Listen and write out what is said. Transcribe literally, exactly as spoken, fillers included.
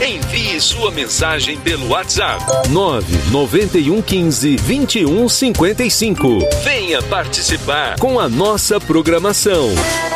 Envie sua mensagem pelo WhatsApp nove nove um um cinco, vinte e um cinquenta e cinco. Venha participar com a nossa programação.